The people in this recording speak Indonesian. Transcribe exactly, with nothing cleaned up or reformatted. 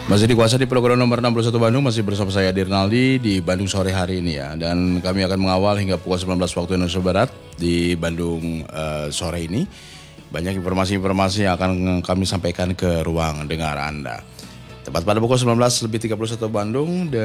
Masih dikuasai di program nomor enam puluh satu Bandung, masih bersama saya Dirnaldi di Bandung sore hari ini ya. Dan kami akan mengawal hingga pukul sembilan belas waktu Indonesia Barat di Bandung uh, sore ini. Banyak informasi-informasi yang akan kami sampaikan ke ruang dengar Anda. Tepat pada pukul sembilan belas lebih tiga puluh satu Bandung.